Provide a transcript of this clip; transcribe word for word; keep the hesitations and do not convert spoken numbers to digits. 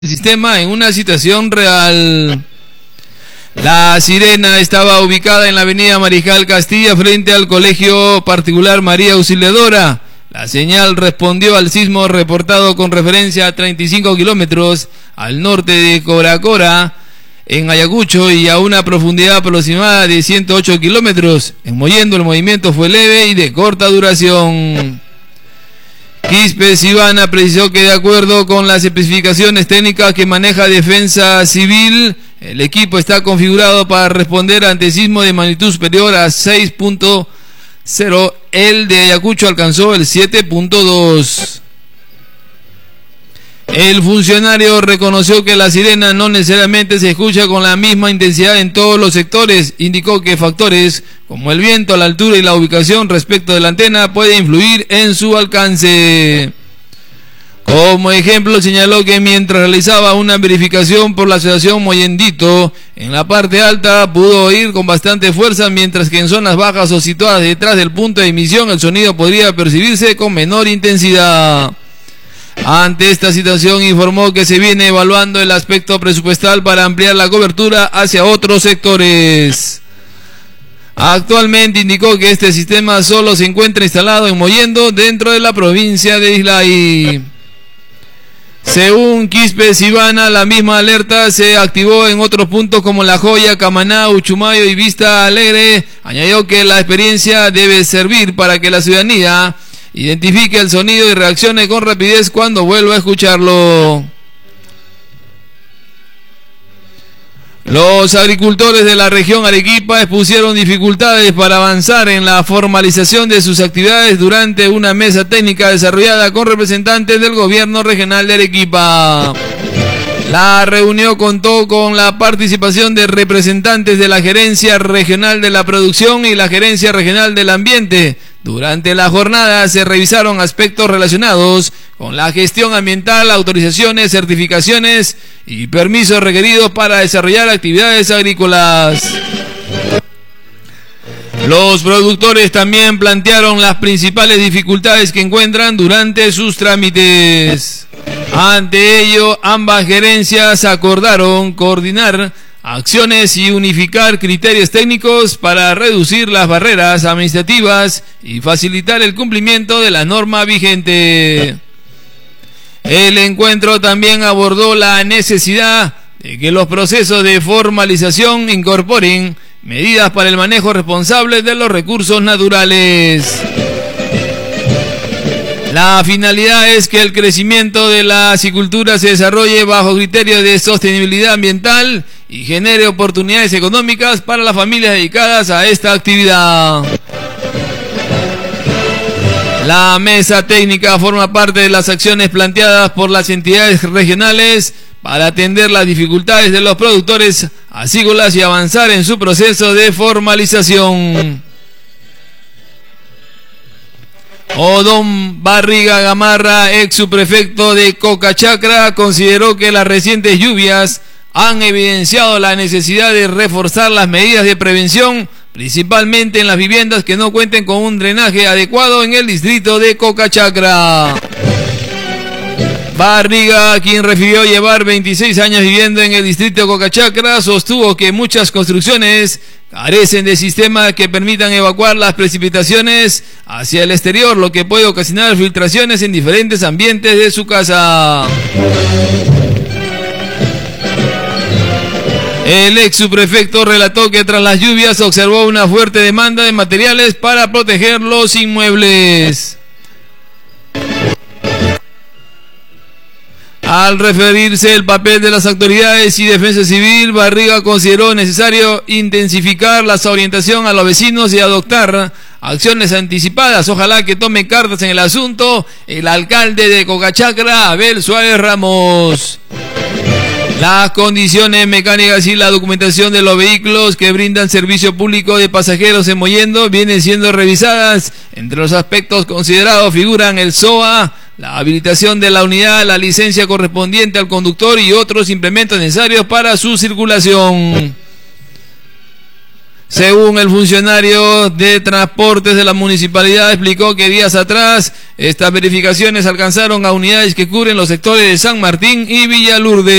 sistema en una situación real. La sirena estaba ubicada en la avenida Mariscal Castilla frente al colegio particular María Auxiliadora. La señal respondió al sismo reportado con referencia a treinta y cinco kilómetros al norte de Coracora, en Ayacucho, y a una profundidad aproximada de ciento ocho kilómetros. En Mollendo el movimiento fue leve y de corta duración. Quispe Sibana precisó que de acuerdo con las especificaciones técnicas que maneja Defensa Civil, el equipo está configurado para responder ante sismo de magnitud superior a seis punto cero. El de Ayacucho alcanzó el siete punto dos. El funcionario reconoció que la sirena no necesariamente se escucha con la misma intensidad en todos los sectores. Indicó que factores como el viento, la altura y la ubicación respecto de la antena pueden influir en su alcance. Como ejemplo, señaló que mientras realizaba una verificación por la asociación Mollendito, en la parte alta pudo oír con bastante fuerza, mientras que en zonas bajas o situadas detrás del punto de emisión el sonido podría percibirse con menor intensidad. Ante esta situación informó que se viene evaluando el aspecto presupuestal para ampliar la cobertura hacia otros sectores. Actualmente indicó que este sistema solo se encuentra instalado en Mollendo, dentro de la provincia de Islay. Según Quispe Sibana, la misma alerta se activó en otros puntos como La Joya, Camaná, Uchumayo y Vista Alegre. Añadió que la experiencia debe servir para que la ciudadanía identifique el sonido y reaccione con rapidez cuando vuelva a escucharlo. Los agricultores de la región Arequipa expusieron dificultades para avanzar en la formalización de sus actividades durante una mesa técnica desarrollada con representantes del gobierno regional de Arequipa. La reunión contó con la participación de representantes de la Gerencia Regional de la Producción y la Gerencia Regional del Ambiente. Durante la jornada se revisaron aspectos relacionados con la gestión ambiental, autorizaciones, certificaciones y permisos requeridos para desarrollar actividades agrícolas. Los productores también plantearon las principales dificultades que encuentran durante sus trámites. Ante ello, ambas gerencias acordaron coordinar acciones y unificar criterios técnicos para reducir las barreras administrativas y facilitar el cumplimiento de la norma vigente. El encuentro también abordó la necesidad de que los procesos de formalización incorporen medidas para el manejo responsable de los recursos naturales. La finalidad es que el crecimiento de la acicultura se desarrolle bajo criterios de sostenibilidad ambiental y genere oportunidades económicas para las familias dedicadas a esta actividad. La mesa técnica forma parte de las acciones planteadas por las entidades regionales para atender las dificultades de los productores acícolas y avanzar en su proceso de formalización. Odón Barriga Gamarra, ex subprefecto de Cocachacra, consideró que las recientes lluvias han evidenciado la necesidad de reforzar las medidas de prevención, principalmente en las viviendas que no cuenten con un drenaje adecuado en el distrito de Cocachacra. Barriga, quien refirió llevar veintiséis años viviendo en el distrito de Cocachacra, sostuvo que muchas construcciones carecen de sistemas que permitan evacuar las precipitaciones hacia el exterior, lo que puede ocasionar filtraciones en diferentes ambientes de su casa. El ex subprefecto relató que tras las lluvias observó una fuerte demanda de materiales para proteger los inmuebles. Al referirse al papel de las autoridades y Defensa Civil, Barriga consideró necesario intensificar la orientación a los vecinos y adoptar acciones anticipadas. Ojalá que tome cartas en el asunto el alcalde de Cocachacra, Abel Suárez Ramos. Las condiciones mecánicas y la documentación de los vehículos que brindan servicio público de pasajeros en Mollendo vienen siendo revisadas. Entre los aspectos considerados figuran el S O A, la habilitación de la unidad, la licencia correspondiente al conductor y otros implementos necesarios para su circulación. Según el funcionario de transportes de la municipalidad, explicó que días atrás estas verificaciones alcanzaron a unidades que cubren los sectores de San Martín y Villa Lourdes.